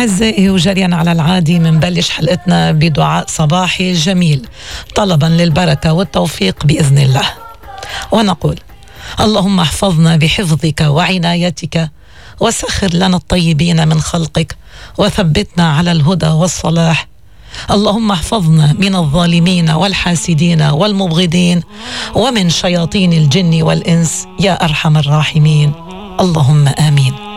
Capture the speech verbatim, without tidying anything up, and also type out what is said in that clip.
أعزائي، وجريا على العادي منبلش حلقتنا بدعاء صباحي جميل طلبا للبركة والتوفيق بإذن الله، ونقول: اللهم احفظنا بحفظك وعنايتك، وسخر لنا الطيبين من خلقك، وثبتنا على الهدى والصلاح. اللهم احفظنا من الظالمين والحاسدين والمبغضين، ومن شياطين الجن والإنس يا أرحم الراحمين. اللهم آمين.